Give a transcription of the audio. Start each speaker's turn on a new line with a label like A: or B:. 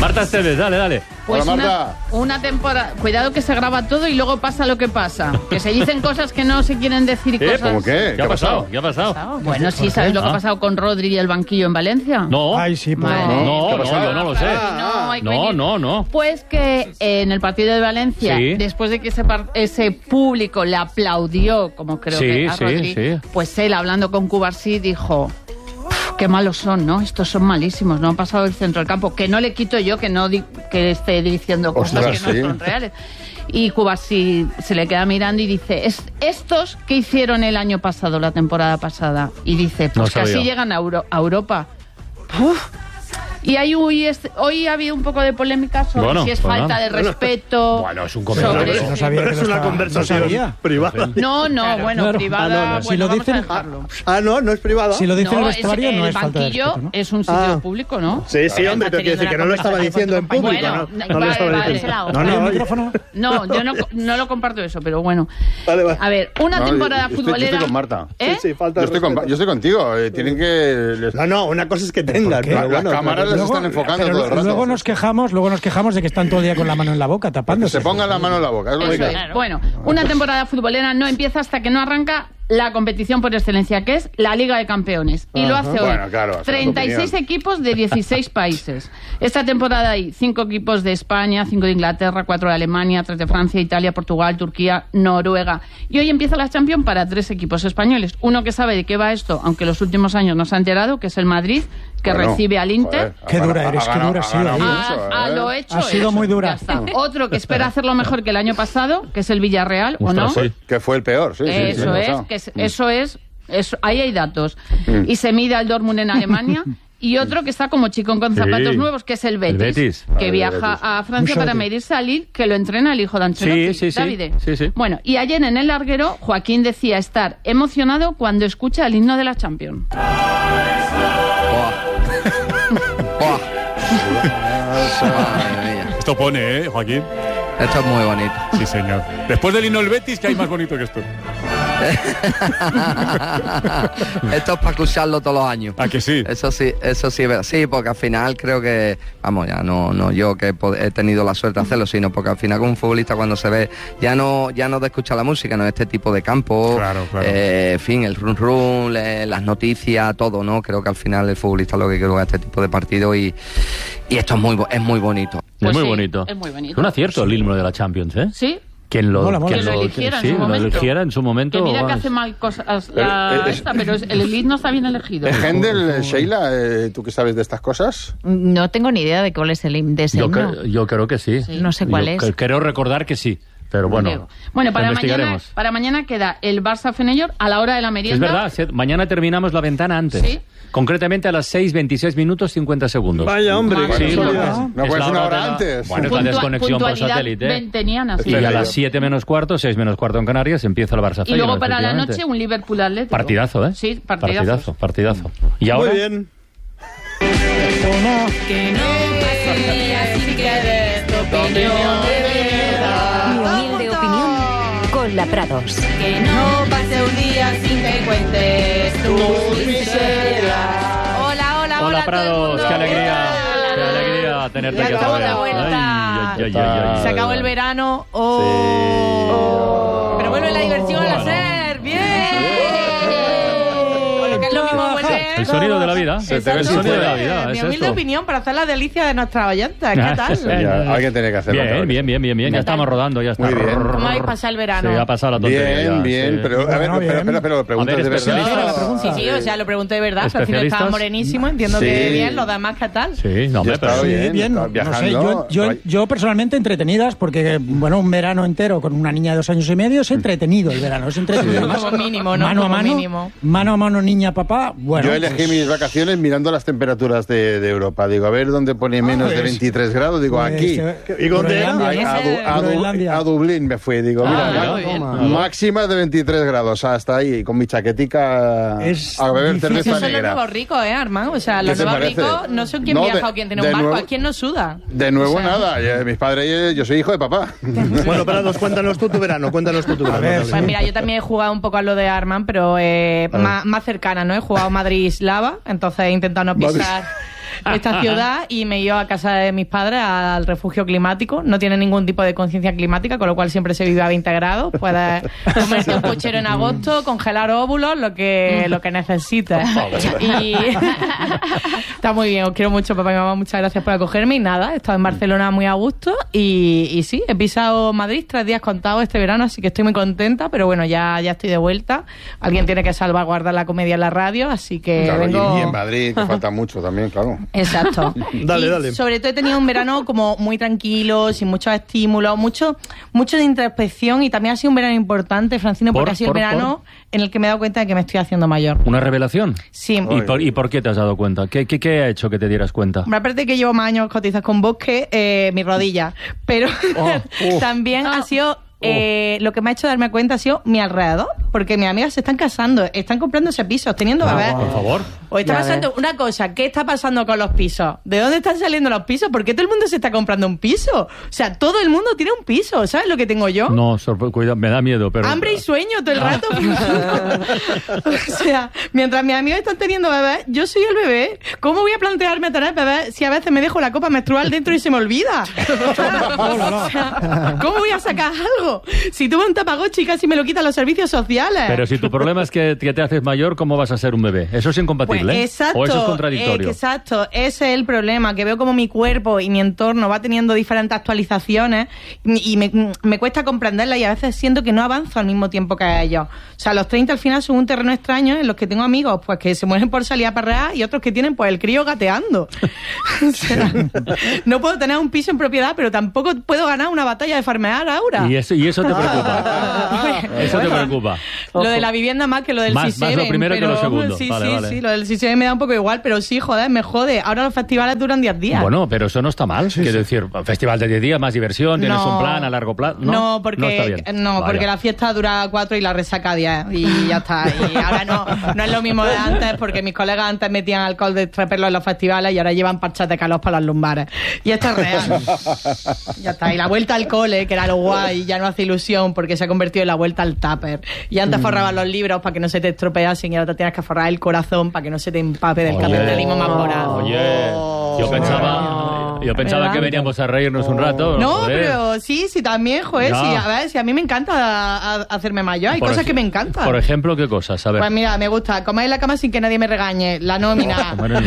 A: Marta Esteves, dale.
B: Pues
C: Hola, Marta.
B: una temporada... Cuidado que se graba todo y luego pasa lo que pasa. Que se dicen cosas que no se quieren decir y cosas...
C: ¿Cómo qué?
A: ¿Qué ha pasado? ¿Qué ha pasado?
B: Bueno, sí, ¿sabes lo que ha pasado con Rodri y el banquillo en Valencia?
A: No.
D: Ay, sí, pues.
A: No,
C: ¿Qué ha pasado?
A: yo no lo sé.
B: Hay que venir.
A: No.
B: Pues que en el partido de Valencia,
A: Sí.
B: después de que ese público le aplaudió, como creo
A: Sí,
B: que a
A: sí,
B: Rodri,
A: sí.
B: pues él, hablando con Cubarsí, dijo... Qué malos son, ¿no? Estos son malísimos, no han pasado el centro del campo. Que no le quito yo que esté diciendo cosas
C: Ostras,
B: que no
C: sí.
B: son reales. Y Cubarsí se le queda mirando y dice, ¿estos qué hicieron el año pasado, la temporada pasada? Y dice, pues
A: No sabía.
B: casi llegan a Europa. ¡Uf! Y hoy ha habido un poco de polémica sobre si es
A: pues
B: falta
A: nada.
B: de respeto.
A: Bueno, es un comentario.
B: sobre-
D: No sabía que
E: Es
D: lo
E: una
D: estaba-
E: conversación
D: no sabía.
E: privada.
B: No, bueno,
D: Claro.
B: privada,
E: Ah, no.
D: Si
B: bueno,
D: lo
B: vamos a
D: dicen-
B: dejarlo.
E: No es privada.
D: Si lo dice el
B: No,
D: vestuario,
B: el
D: no es falta de
B: banquillo
D: respeto, ¿no?
B: es un sitio
E: Ah.
B: público, ¿no?
E: Sí, hombre, pero quiero decir que no lo estaba diciendo en público.
B: Bueno,
E: No lo estaba
B: vale,
E: diciendo.
D: ¿No hay un
E: oye.
D: micrófono?
B: No, yo no lo comparto eso, pero bueno.
E: Vale.
B: A ver, una
C: No,
B: temporada
C: yo
B: futbolera...
C: estoy con Marta.
B: ¿Eh?
E: Sí, falta de respeto.
C: Yo estoy contigo. Tienen que...
E: No, una cosa es que tengan.
D: qué?
E: pero
C: Las
E: bueno,
C: cámaras les están enfocando
D: pero
C: todo el rato.
D: luego nos quejamos de que están todo el día con la mano en la boca,
C: Que
D: tapándose.
C: se pongan la mano en la boca. Es lo
B: Eso
C: que-
B: es. Bueno, una temporada futbolera no empieza hasta que no arranca la competición por excelencia, que es la Liga de Campeones. Y lo hace hoy.
C: Bueno, claro, esa es tu
B: 36
C: opinión.
B: equipos de 16 países. Esta temporada hay 5 equipos de España, 5 de Inglaterra, 4 de Alemania, 3 de Francia, Italia, Portugal, Turquía, Noruega. Y hoy empieza la Champions para 3 equipos españoles. Uno que sabe de qué va esto, aunque los últimos años no se ha enterado, que es el Madrid, que
C: Bueno,
B: recibe al Inter.
C: joder,
D: Qué dura eres, qué dura, sí,
C: ganado
D: ahí,
C: mucho,
B: A lo hecho.
D: Ha sido muy dura.
B: Ya está. Otro que espera hacerlo mejor que el año pasado, que es el Villarreal, ¿o no?
A: Ostras, sí.
C: Que fue el peor, sí.
B: Eso es, ahí hay datos. Y se mide al Dortmund en Alemania. Y otro que está como chicón con zapatos
A: Sí.
B: nuevos, que es el Betis,
A: El Betis.
B: que
C: El
B: viaja
C: Betis.
B: a Francia
D: Mucho
B: para
D: Betis.
B: medirse a Lille, que lo entrena el hijo de Ancelotti,
A: Sí.
B: Davide.
A: Sí.
B: Bueno, y ayer en el larguero, Joaquín decía estar emocionado cuando escucha el himno de la Champions.
F: Madre mía.
A: Esto pone, Joaquín.
F: Esto es muy bonito.
A: Sí, señor. Después del himno del Betis, ¿qué hay más bonito que esto?
F: Esto es para escucharlo todos los años.
A: ¿A que sí?
F: Eso sí, es verdad. Sí, porque al final creo que, vamos, ya no yo que he tenido la suerte de hacerlo, sino porque al final con un futbolista cuando se ve, ya no de escuchar la música, no este tipo de campo,
A: Claro.
F: en fin, el run, las noticias, todo, ¿no? Creo que al final el futbolista lo que quiere es este tipo de partido y esto es muy bonito.
B: Pues
A: es muy
B: sí,
A: bonito.
B: es muy bonito.
A: Es un acierto el himno de la Champions, ¿eh?
B: ¿Sí?
A: Quien lo,
D: Mola, mola.
B: Que lo eligiera en
A: sí,
B: su
A: lo
B: momento.
A: eligiera en su momento.
B: Que mira que
A: vamos.
B: hace mal cosas pero el Elite no está bien elegido.
C: Händel, Sheila, ¿tú qué sabes de estas cosas?
G: No tengo ni idea de cuál es el de ese himno.
A: Yo creo que sí.
G: No sé cuál es.
A: Creo recordar que sí. Pero bueno,
B: Bueno, para
A: investigaremos.
B: mañana queda el Barça Feyenoord a la hora de la merienda.
A: Es verdad, mañana terminamos la ventana antes.
B: ¿Sí?
A: Concretamente a las 6:26 minutos 50 segundos.
E: Vaya, hombre.
B: Madre
E: qué
B: mía.
E: casualidad.
C: No
A: Es
C: puedes
A: la
C: una
A: hora
C: hora
A: de la-
C: antes.
A: Bueno, es la desconexión por
B: puntualidad
A: satélite.
B: venteniana, sí.
A: Y a
C: Espera,
A: las
C: yo.
A: 7 menos cuarto, 6 menos cuarto en Canarias, empieza el Barça
B: Y luego
A: Feyenoord,
B: para la
A: efectivamente.
B: noche un Liverpool Atlético.
A: Partidazo, ¿eh?
B: Sí, partidazo.
A: Partidazo. Y ahora,
E: Muy bien.
B: Que no pase un día sin que des tu opinión de verdad.
G: Mi humilde opinión con la Prados.
B: Que no pase un día sin que cuentes tus miserias.
A: hola Prados, qué alegría tenerte
H: Ya
A: aquí
H: acabó
A: otra vez.
H: la vuelta.
A: Ay.
H: Se acabó el verano. Pero vuelve la diversión a ser. ¡Bien! Bueno, que es lo mismo vuelve.
A: El sonido de la vida.
C: Se te ve
A: El
C: sin
A: sonido de la
C: fuera.
A: vida.
H: Mi
A: es
H: humilde
A: esto.
H: opinión para hacer la delicia de nuestra oyenta. ¿Qué tal?
C: Ya, alguien tiene que hacerlo. otra vez.
A: Bien. Ya estamos rodando, ya está.
C: Muy bien.
H: ¿Cómo habéis pasado el verano?
A: Sí, ha pasado la tontería. ya,
C: Bien,
A: sí.
C: pero a ver,
D: Bueno, bien.
C: pero preguntas
A: A ver,
C: de
A: especialista.
C: verdad.
D: La pregunta.
H: Sí, o sea, lo pregunté de verdad. Pero al final estaba
A: ¿Especialistas?
H: morenísimo. Entiendo
C: Sí.
H: que bien. Los demás, ¿qué tal?
A: Sí, no,
C: Yo
A: hombre,
C: estaba
A: pero...
C: bien.
D: Sí, bien,
C: estaba
D: no sé,
C: viajando.
D: yo personalmente entretenidas, porque, bueno, un verano entero con una niña de 2 años y medio es entretenido el verano, es entretenido. Además,
H: Como mínimo, ¿no?
D: Mano a
H: Como
D: mano,
H: mínimo.
D: mano a mano, niña, papá, bueno.
C: Yo elegí
D: pues,
C: mis vacaciones mirando las temperaturas de Europa. Digo, a ver dónde pone menos de
D: pues,
C: 23 grados. Digo,
D: pues,
C: aquí.
E: ¿Y dónde era?
D: Groenlandia.
C: A Dublín me fui. Digo, mira,
B: muy bien.
C: máxima de 23 grados. Hasta ahí, con mi chaquetica
D: Es
C: a beber
D: difícil.
C: cerveza
H: Esos son los
C: negra.
H: nuevos ricos, Armando? O sea,
C: ¿Qué
H: los
C: te
H: nuevos
C: parece?
H: ricos no sé quién
C: No,
H: viaja
C: de-
H: o quién tiene
C: de
H: un barco,
C: nuevo-
H: a quién no suda.
C: De nuevo
H: O sea,
C: nada. Mis padres, yo soy hijo de papá.
E: Bueno, Prados, cuéntanos tú tu verano.
D: ver,
H: Pues mira, yo también he jugado un poco a lo de Arman, pero más cercana, ¿no? He jugado Madrid-Slava, entonces he intentado no pisar esta ciudad y me he ido a casa de mis padres al refugio climático. No tiene ningún tipo de conciencia climática, con lo cual siempre se vive a 20 grados. Puedes comerte un puchero en agosto, congelar óvulos, lo que necesites. Y está muy bien, os quiero mucho, papá y mamá, muchas gracias por acogerme. Y nada, he estado en Barcelona muy a gusto y sí, he pisado Madrid 3 días contados este verano, así que estoy muy contenta, pero bueno, ya estoy de vuelta. Alguien tiene que salvaguardar la comedia en la radio, así que
C: claro,
H: vengo...
C: y en Madrid te falta mucho también, claro.
H: Exacto.
E: Dale.
H: Sobre todo he tenido un verano como muy tranquilo, sin muchos estímulos, mucho de introspección, y también ha sido un verano importante, Francino, porque ha sido el verano en el que me he dado cuenta de que me estoy haciendo mayor.
A: ¿Una revelación?
H: Sí.
A: ¿Y por qué te has dado cuenta? ¿Qué ha hecho que te dieras cuenta?
H: Aparte que llevo más años cotizas con Bosque, mi rodilla, pero también ha sido... lo que me ha hecho darme cuenta ha sido mi alrededor, porque mis amigas se están casando, están comprándose pisos, teniendo bebés.
A: Por favor.
H: O está pasando una cosa, ¿qué está pasando con los pisos? ¿De dónde están saliendo los pisos? ¿Por qué todo el mundo se está comprando un piso? O sea, todo el mundo tiene un piso, ¿sabes lo que tengo yo?
A: No, cuidado, me da miedo, pero...
H: Hambre y sueño todo el rato. O sea, mientras mis amigos están teniendo bebés, yo soy el bebé. ¿Cómo voy a plantearme tener bebés si a veces me dejo la copa menstrual dentro y se me olvida? O sea, ¿cómo voy a sacar algo? Si tuve un Tamagotchi, casi me lo quitan los servicios sociales.
A: Pero si tu problema es que te haces mayor, ¿cómo vas a ser un bebé? Eso es incompatible.
H: Pues exacto,
A: ¿o eso es contradictorio?
H: Exacto, ese es el problema, que veo como mi cuerpo y mi entorno va teniendo diferentes actualizaciones y me cuesta comprenderlas, y a veces siento que no avanzo al mismo tiempo que ellos. O sea, los 30 al final son un terreno extraño en los que tengo amigos pues que se mueren por salir a perrear y otros que tienen pues el crío gateando. O sea, no puedo tener un piso en propiedad, pero tampoco puedo ganar una batalla de farmear ahora.
A: Y eso te preocupa. Eso te preocupa.
H: Lo de la vivienda más que lo del
A: más lo primero que lo segundo.
H: Sí,
A: vale.
H: sí, lo del CISEBEN me da un poco igual, pero sí, joder, me jode. Ahora los festivales duran 10 días.
A: Bueno, pero eso no está mal. Quiero decir, festival de 10 días, más diversión, tienes un plan a largo plazo.
H: No, porque la fiesta dura 4 y la resaca 10 y ya está. Y ahora no es lo mismo de antes, porque mis colegas antes metían alcohol de extraperlo en los festivales y ahora llevan parchas de calor para las lumbares. Y esto es real. Ya está. Y la vuelta al cole, que era lo guay, ya no hace ilusión porque se ha convertido en la vuelta al tupper. Y antes forraban los libros para que no se te estropeasen y ahora te tienes que forrar el corazón para que no se te empape del capitalismo más morado.
A: Oye, yo pensaba que veníamos a reírnos un rato.
H: No,
A: joder.
H: pero sí, también, joder,
A: No.
H: sí, a ver, si a mí me encanta hacerme mayor, hay cosas que me encantan.
A: Por ejemplo, ¿qué cosas? A ver.
H: Pues mira, me gusta comer en la cama sin que nadie me regañe, la nómina,
A: Comer en